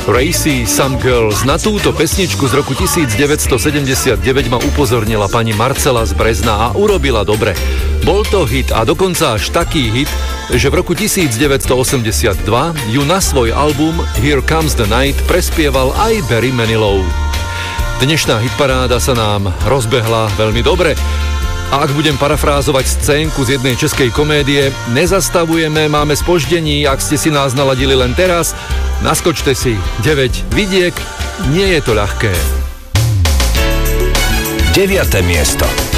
Racy Some Girls. Na túto pesničku z roku 1979 ma upozornila pani Marcela z Brezna a urobila dobre. Bol to hit a dokonca až taký hit, že v roku 1982 ju na svoj album Here Comes the Night prespieval aj Barry Manilow. Dnešná hitparáda sa nám rozbehla veľmi dobre. A ak budem parafrázovať scénku z jednej českej komédie, nezastavujeme, máme spoždení, ak ste si nás naladili len teraz, naskočte si 9 vidiek, nie je to ľahké. 9. miesto.